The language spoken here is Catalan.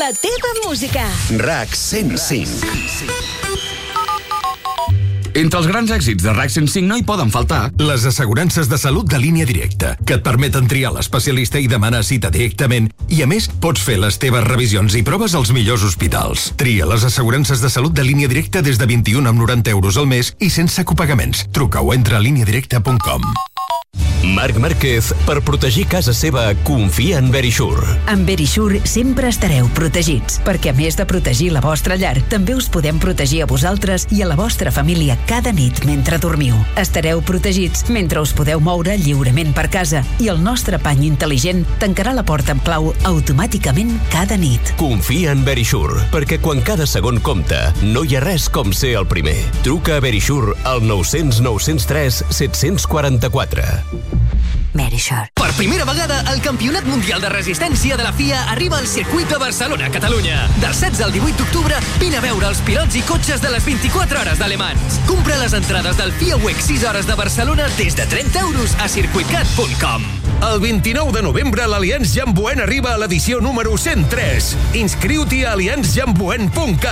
la teva música. RAC 105. Entre els grans èxits de RAC 105 no hi poden faltar les assegurances de salut de línia directa, que et permeten triar l'especialista i demanar cita directament, i a més pots fer les teves revisions i proves als millors hospitals. Tria les assegurances de salut de línia directa des de 21,90 € al mes i sense copagaments. Truca o entra a lineadirecta.com. Marc Márquez, per protegir casa seva, confia en Verisure. Amb Verisure sempre estareu protegits, perquè a més de protegir la vostra llar, també us podem protegir a vosaltres i a la vostra família cada nit mentre dormiu. Estareu protegits mentre us podeu moure lliurement per casa i el nostre pany intel·ligent tancarà la porta amb clau automàticament cada nit. Confia en Verisure, perquè quan cada segon compta, no hi ha res com ser el primer. Truca a Verisure al 900 903 744. Verisure. Per primera vegada, el Campionat Mundial de Resistència de la FIA arriba al circuit de Barcelona, Catalunya. Del 16 al 18 d'octubre, vine a veure els pilots i cotxes de les 24 hores d'Alemans. Compra les entrades del FIA WEC 6 hores de Barcelona des de 30 € a circuitcat.com. El 29 de novembre, l'Allianz Jamboen arriba a l'edició número 103. Inscriu-t'hi a allianzjamboen.cat.